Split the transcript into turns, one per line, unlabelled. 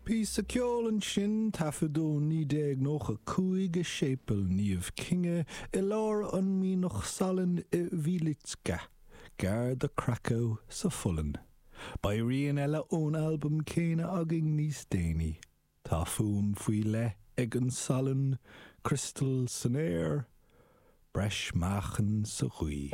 Pí sa ceolann sin tafadó ní déag nócha cúige sépal níomh cinge I lár an mí noch salan I Wieliczka, gar de Krakow sa Fullan. Ba rion eile ón album céine agin níos déine. Tá fuam faoi le ag an salan Crystal san air, breis machan sa chuí.